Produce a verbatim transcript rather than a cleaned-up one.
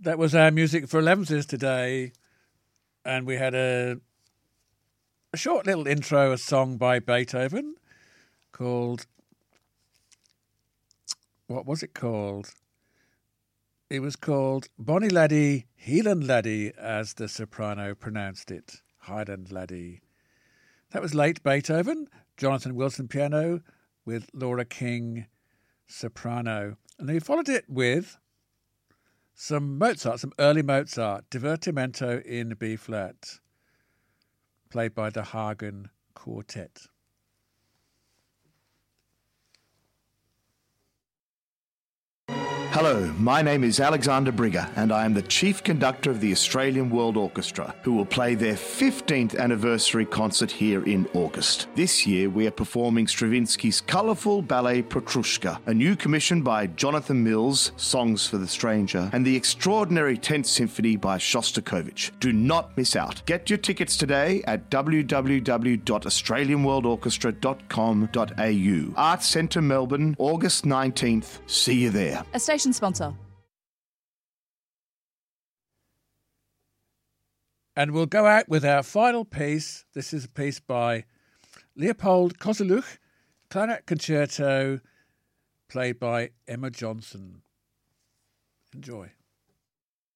That was our music for elevenses today, and we had a, a short little intro, a song by Beethoven called, what was it called? It was called Bonnie Laddie, Highland Laddie, as the soprano pronounced it, Highland Laddie. That was late Beethoven, Jonathan Wilson piano with Laura King soprano. And he followed it with some Mozart, some early Mozart, Divertimento in B-flat, played by the Hagen Quartet. Hello, my name is Alexander Brigger and I am the Chief Conductor of the Australian World Orchestra, who will play their fifteenth anniversary concert here in August. This year we are performing Stravinsky's colourful ballet Petrushka, a new commission by Jonathan Mills, Songs for the Stranger, and the extraordinary tenth Symphony by Shostakovich. Do not miss out. Get your tickets today at w w w dot australian world orchestra dot com dot a u. Arts Centre Melbourne, August nineteenth. See you there. A station sponsor. And we'll go out with our final piece. This is a piece by Leopold Kozeluch, Clarinet Concerto, played by Emma Johnson. Enjoy.